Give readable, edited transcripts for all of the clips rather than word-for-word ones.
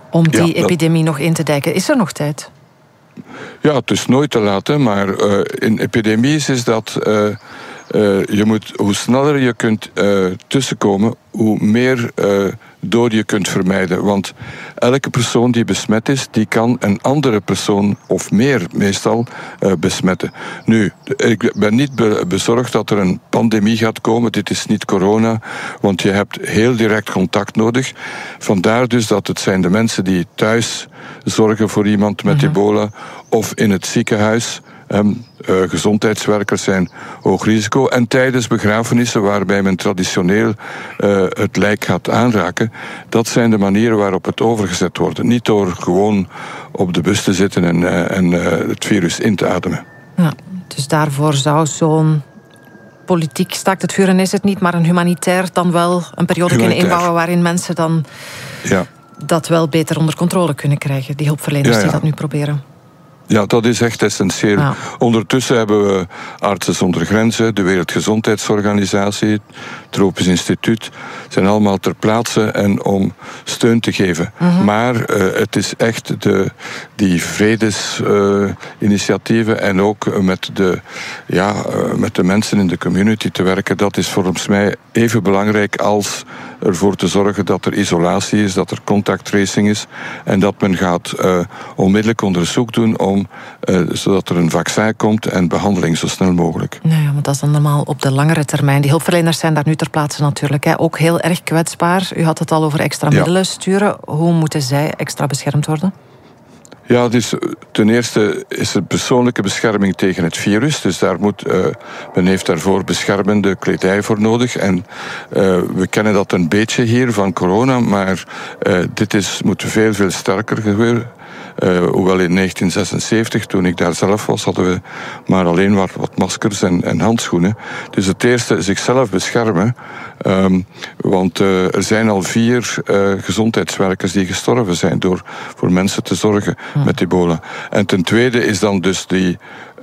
om die epidemie nog in te dijken. Is er nog tijd? Ja, het is nooit te laat, hè, maar in epidemies is dat... hoe sneller je kunt tussenkomen, hoe meer doden je kunt vermijden. Want elke persoon die besmet is, die kan een andere persoon, of meer meestal, besmetten. Nu, ik ben niet bezorgd dat er een pandemie gaat komen. Dit is niet corona, want je hebt heel direct contact nodig. Vandaar dus dat het zijn de mensen die thuis zorgen voor iemand met ebola of in het ziekenhuis. Gezondheidswerkers zijn hoog risico. En tijdens begrafenissen waarbij men traditioneel het lijk gaat aanraken, dat zijn de manieren waarop het overgezet wordt. Niet door gewoon op de bus te zitten en het virus in te ademen. Ja, dus daarvoor zou zo'n politiek staakt het vuren is het niet, maar een humanitair dan wel een periode kunnen inbouwen waarin mensen dan dat wel beter onder controle kunnen krijgen. Die hulpverleners die dat nu proberen. Ja, dat is echt essentieel. Ja. Ondertussen hebben we Artsen zonder Grenzen, de Wereldgezondheidsorganisatie, het Tropisch Instituut, zijn allemaal ter plaatse en om steun te geven. Maar het is echt die vredesinitiatieven en ook met de mensen in de community te werken, dat is volgens mij even belangrijk als ervoor te zorgen dat er isolatie is, dat er contacttracing is en dat men gaat onmiddellijk onderzoek doen zodat er een vaccin komt en behandeling zo snel mogelijk. Nou ja, maar dat is dan normaal op de langere termijn. Die hulpverleners zijn daar nu ter plaatse natuurlijk. Hè. Ook heel erg kwetsbaar. U had het al over extra middelen sturen. Hoe moeten zij extra beschermd worden? Ja, dus ten eerste is er persoonlijke bescherming tegen het virus. Dus men heeft daarvoor beschermende kledij voor nodig. En we kennen dat een beetje hier van corona, maar dit moet veel, veel sterker gebeuren. Hoewel in 1976, toen ik daar zelf was, hadden we maar alleen wat maskers en handschoenen. Dus het eerste, zichzelf beschermen. Want er zijn al 4 gezondheidswerkers die gestorven zijn door voor mensen te zorgen met ebola. En ten tweede is dan dus die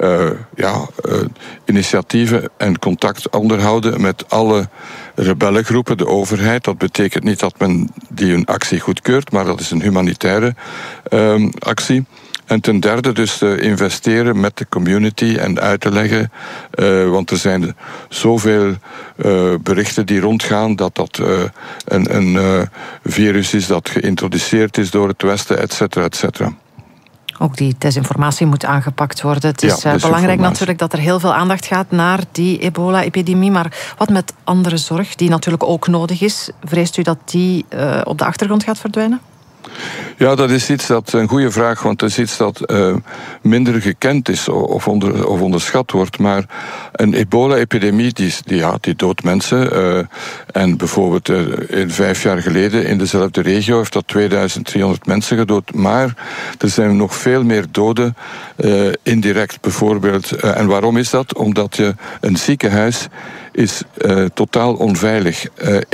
initiatieven en contact onderhouden met alle rebellengroepen, de overheid. Dat betekent niet dat men die hun actie goedkeurt, maar dat is een humanitaire actie. En ten derde dus investeren met de community en uit te leggen, want er zijn zoveel berichten die rondgaan dat een virus is dat geïntroduceerd is door het Westen, et cetera, et cetera. Ook die desinformatie moet aangepakt worden. Het is belangrijk natuurlijk dat er heel veel aandacht gaat naar die ebola-epidemie. Maar wat met andere zorg, die natuurlijk ook nodig is? Vreest u dat die op de achtergrond gaat verdwijnen? Ja, dat is een goede vraag, want dat is iets dat minder gekend is of onderschat wordt. Maar een ebola-epidemie, die doodt mensen. En bijvoorbeeld 5 jaar geleden in dezelfde regio heeft dat 2300 mensen gedood. Maar er zijn nog veel meer doden indirect bijvoorbeeld. En waarom is dat? Omdat een ziekenhuis is totaal onveilig.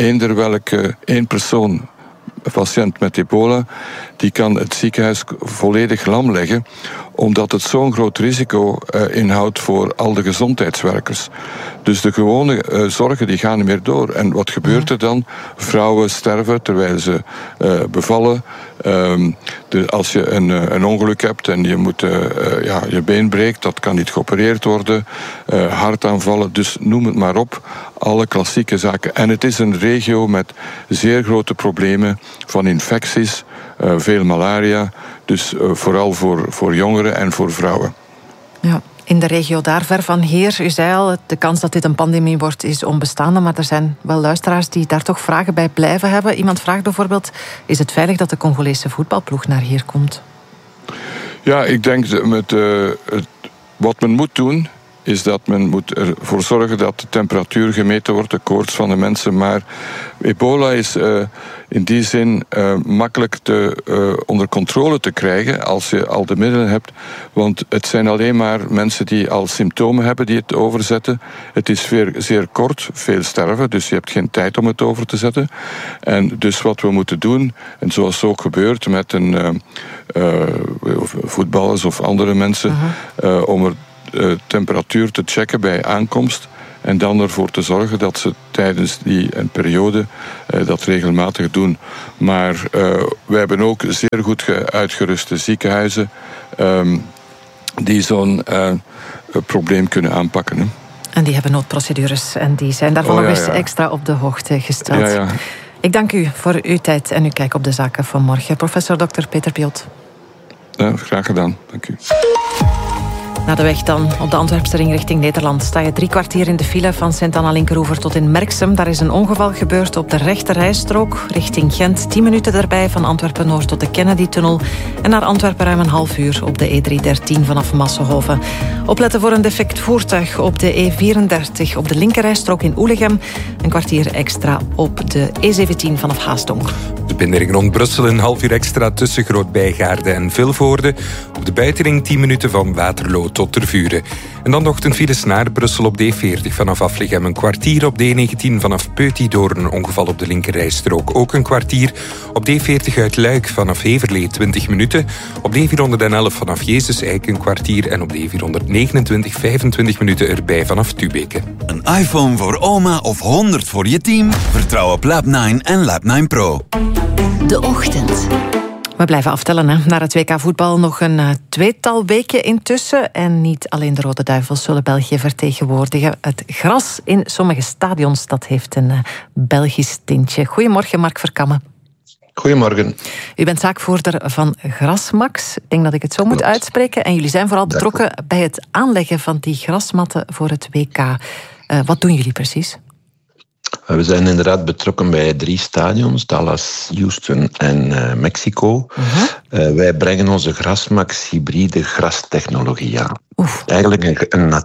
Één persoon, een patiënt met ebola, die kan het ziekenhuis volledig lam leggen, omdat het zo'n groot risico inhoudt voor al de gezondheidswerkers. Dus de gewone zorgen die gaan niet meer door. En wat gebeurt er dan? Vrouwen sterven terwijl ze bevallen. Als je een ongeluk hebt en je been breekt, dat kan niet geopereerd worden. Hartaanvallen, dus noem het maar op. Alle klassieke zaken. En het is een regio met zeer grote problemen van infecties, veel malaria. Dus vooral voor jongeren en voor vrouwen. Ja, in de regio daar ver van hier, u zei al, de kans dat dit een pandemie wordt is onbestaande, maar er zijn wel luisteraars die daar toch vragen bij blijven hebben. Iemand vraagt bijvoorbeeld, is het veilig dat de Congolese voetbalploeg naar hier komt? Ja, ik denk wat men moet doen, is dat men moet ervoor zorgen dat de temperatuur gemeten wordt, de koorts van de mensen. Maar ebola is in die zin makkelijk onder controle te krijgen als je al de middelen hebt. Want het zijn alleen maar mensen die al symptomen hebben die het overzetten. Het is zeer kort, veel sterven, dus je hebt geen tijd om het over te zetten. En dus wat we moeten doen, en zoals ook gebeurt met voetballers of andere mensen, om temperatuur te checken bij aankomst En dan ervoor te zorgen dat ze tijdens die periode dat regelmatig doen. Maar wij hebben ook zeer goed uitgeruste ziekenhuizen die zo'n probleem kunnen aanpakken. Hè. En die hebben noodprocedures en die zijn daarvan nog eens extra op de hoogte gesteld. Ja. Ik dank u voor uw tijd en uw kijk op de zaken van morgen. Professor Dr. Peter Piot. Ja, graag gedaan. Dank u. Naar de weg dan. Op de Antwerpsring richting Nederland sta je 3 kwartier in de file van Sint-Anna-Linkeroever tot in Merksem. Daar is een ongeval gebeurd op de rechte rijstrook. Richting Gent 10 minuten erbij van Antwerpen-Noord tot de Kennedy-tunnel. En naar Antwerpen ruim een half uur op de E313 vanaf Massenhoven. Opletten voor een defect voertuig op de E34 op de linkerrijstrook in Oelegem. Een kwartier extra op de E17 vanaf Haastonk. De binnenring rond Brussel een half uur extra tussen Groot-Bijgaarde en Vilvoorde. Op de buitenring 10 minuten van Waterloo tot Tervuren. En dan nog een files naar Brussel op de E40 vanaf Aflichem. Een kwartier op de E19 vanaf Peuty door een ongeval op de linkerrijstrook. Ook een kwartier op de E40 uit Luik vanaf Heverlee 20 minuten. Op de E411 vanaf Jezus-Eik een kwartier. En op de E429 25 minuten erbij vanaf Tubeke. Een iPhone voor oma of 100 voor je team? Vertrouw op Lab9 en Lab9 Pro. De Ochtend. We blijven aftellen, hè. Naar het WK voetbal nog een 2-tal weken intussen. En niet alleen de Rode Duivels zullen België vertegenwoordigen. Het gras in sommige stadions, dat heeft een Belgisch tintje. Goedemorgen, Mark Verkammen. Goedemorgen. U bent zaakvoerder van Grasmax. Ik denk dat ik het zo moet uitspreken. En jullie zijn vooral betrokken bij het aanleggen van die grasmatten voor het WK. Wat doen jullie precies? We zijn inderdaad betrokken bij 3 stadions, Dallas, Houston en Mexico. Wij brengen onze Grasmax hybride grastechnologie aan. Eigenlijk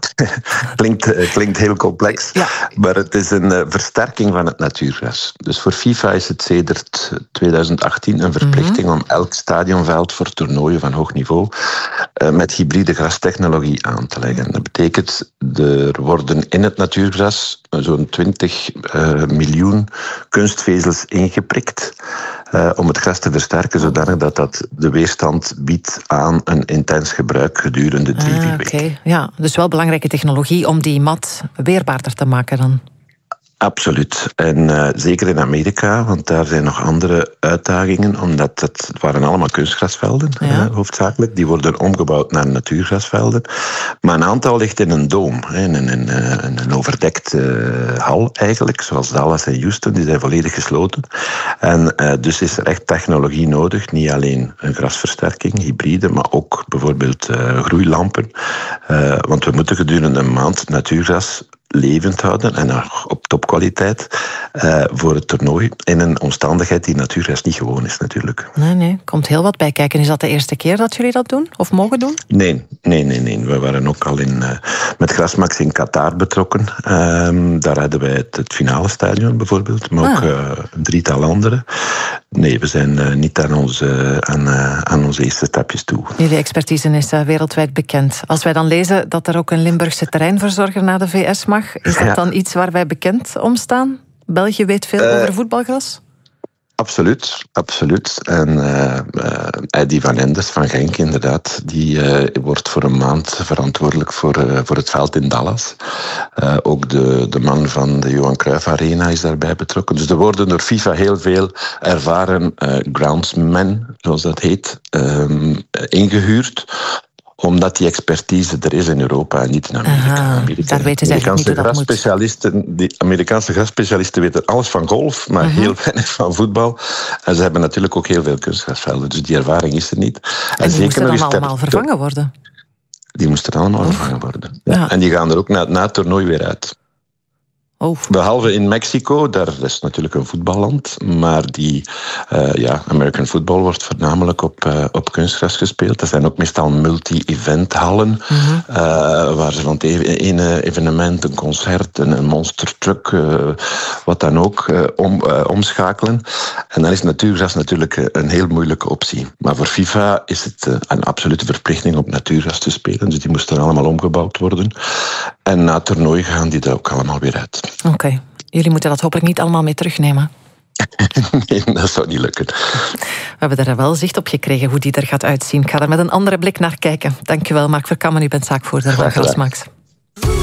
klinkt heel complex, maar het is een versterking van het natuurgras. Dus voor FIFA is het sedert 2018 een verplichting om elk stadionveld voor toernooien van hoog niveau met hybride grastechnologie aan te leggen. Dat betekent, er worden in het natuurgras zo'n 20 miljoen kunstvezels ingeprikt om het gras te versterken, zodanig dat de weerstand biedt aan een intens gebruik gedurende 3-4 weken. Ja, dus wel belangrijke technologie om die mat weerbaarder te maken dan. Absoluut. En zeker in Amerika, want daar zijn nog andere uitdagingen, omdat het waren allemaal kunstgrasvelden, hoofdzakelijk. Die worden omgebouwd naar natuurgrasvelden. Maar een aantal ligt in een doom, in een overdekte hal eigenlijk, zoals Dallas en Houston, die zijn volledig gesloten. En dus is er echt technologie nodig, niet alleen een grasversterking, hybride, maar ook bijvoorbeeld groeilampen. Want we moeten gedurende een maand natuurgras levend houden en op topkwaliteit voor het toernooi in een omstandigheid die natuurgras niet gewoon is natuurlijk. Nee, komt heel wat bij kijken. Is dat de eerste keer dat jullie dat doen of mogen doen? Nee. We waren ook al met Grasmax in Qatar betrokken. Daar hadden wij het finale stadion bijvoorbeeld, maar ook een 3-tal andere. Nee, we zijn niet aan onze eerste stapjes toe. Jullie expertise is wereldwijd bekend. Als wij dan lezen dat er ook een Limburgse terreinverzorger naar de VS mag, is dat dan iets waar wij bekend om staan? België weet veel over voetbalgras? Absoluut. En Eddie van Enders van Genk, inderdaad, die wordt voor een maand verantwoordelijk voor het veld in Dallas. Ook de man van de Johan Cruijff Arena is daarbij betrokken. Dus er worden door FIFA heel veel ervaren groundsmen, zoals dat heet, ingehuurd, omdat die expertise er is in Europa en niet in Amerika. Daar weten ze eigenlijk niet hoe dat moet. Die Amerikaanse grasspecialisten weten alles van golf, maar heel weinig van voetbal. En ze hebben natuurlijk ook heel veel kunstgrasvelden, dus die ervaring is er niet. En die moesten dan allemaal vervangen worden? Die moesten allemaal vervangen worden. Ja. En die gaan er ook na het toernooi weer uit. Behalve in Mexico, daar is natuurlijk een voetballand, maar die American football wordt voornamelijk op kunstgras gespeeld. Er zijn ook meestal multi-eventhallen, waar ze van het ene evenement, een concert, een monster truck, wat dan ook, omschakelen. En dan is natuurgras natuurlijk een heel moeilijke optie. Maar voor FIFA is het een absolute verplichting om natuurgras te spelen, dus die moesten allemaal omgebouwd worden. En na het toernooi gaan die er ook allemaal weer uit. Oké. Jullie moeten dat hopelijk niet allemaal mee terugnemen. Nee, dat zou niet lukken. We hebben er wel zicht op gekregen hoe die er gaat uitzien. Ik ga er met een andere blik naar kijken. Dankjewel, Mark Verkammen. U bent zaakvoerder van Grasmax.